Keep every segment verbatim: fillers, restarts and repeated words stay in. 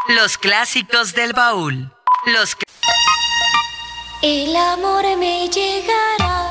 Los clásicos del baúl. Los cl- El amor me llegará.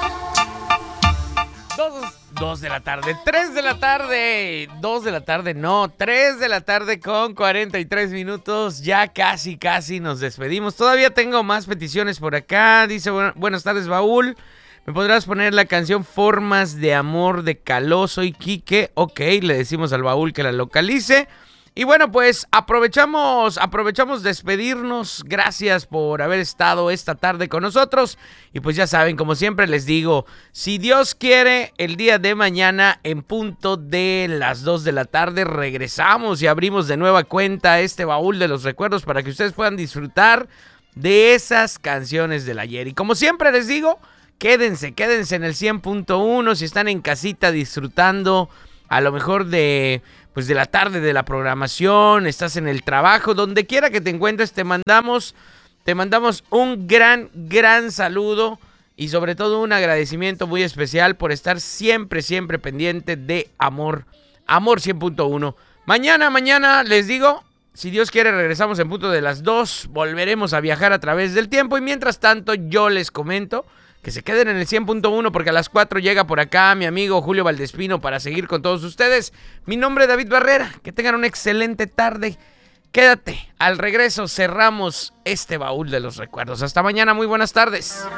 Dos, dos de la tarde, tres de la tarde, dos de la tarde, no, tres de la tarde con cuarenta y tres minutos. Ya casi, casi nos despedimos. Todavía tengo más peticiones por acá. Dice, bueno, buenas tardes, baúl. ¿Me podrás poner la canción Formas de Amor de Caloso y Quique? Ok, le decimos al baúl que la localice. Y bueno, pues aprovechamos, aprovechamos despedirnos. Gracias por haber estado esta tarde con nosotros. Y pues ya saben, como siempre les digo, si Dios quiere, el día de mañana en punto de las dos de la tarde regresamos y abrimos de nueva cuenta este baúl de los recuerdos para que ustedes puedan disfrutar de esas canciones del ayer. Y como siempre les digo, quédense, quédense en el cien punto uno si están en casita disfrutando a lo mejor de... pues de la tarde, de la programación, estás en el trabajo, donde quiera que te encuentres, te mandamos, te mandamos un gran, gran saludo y sobre todo un agradecimiento muy especial por estar siempre, siempre pendiente de Amor, Amor cien punto uno. Mañana, mañana, les digo, si Dios quiere, regresamos en punto de las dos, volveremos a viajar a través del tiempo y mientras tanto yo les comento que se queden en el cien punto uno porque a las cuatro llega por acá mi amigo Julio Valdespino para seguir con todos ustedes. Mi nombre es David Barrera. Que tengan una excelente tarde. Quédate. Al regreso cerramos este baúl de los recuerdos. Hasta mañana. Muy buenas tardes.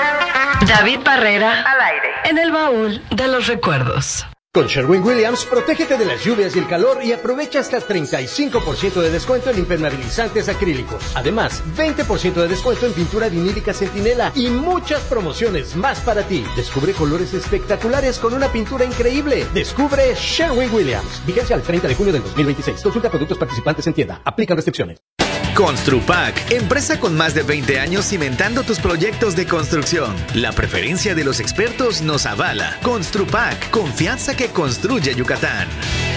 David Barrera al aire en el baúl de los recuerdos. Con Sherwin-Williams, protégete de las lluvias y el calor y aprovecha hasta treinta y cinco por ciento de descuento en impermeabilizantes acrílicos. Además, veinte por ciento de descuento en pintura vinílica Centinela y muchas promociones más para ti. Descubre colores espectaculares con una pintura increíble. Descubre Sherwin-Williams. Vigencia al treinta de junio del dos mil veintiséis. Consulta productos participantes en tienda. Aplican restricciones. Construpac, empresa con más de veinte años cimentando tus proyectos de construcción. La preferencia de los expertos nos avala. Construpac, confianza que construye Yucatán.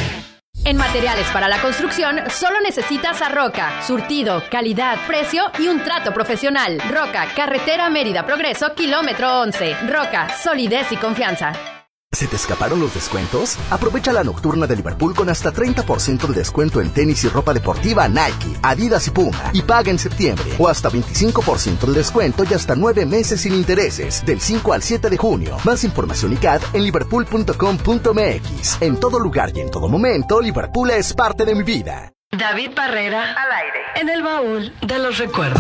En materiales para la construcción, solo necesitas a Roca. Surtido, calidad, precio y un trato profesional. Roca, carretera Mérida Progreso, kilómetro once. Roca, solidez y confianza. ¿Se te escaparon los descuentos? Aprovecha la nocturna de Liverpool con hasta treinta por ciento de descuento en tenis y ropa deportiva Nike, Adidas y Puma. Y paga en septiembre. O hasta veinticinco por ciento de descuento y hasta nueve meses sin intereses. Del cinco al siete de junio. Más información y C A D en liverpool punto com punto m x. En todo lugar y en todo momento, Liverpool es parte de mi vida. David Barrera al aire en el baúl de los recuerdos.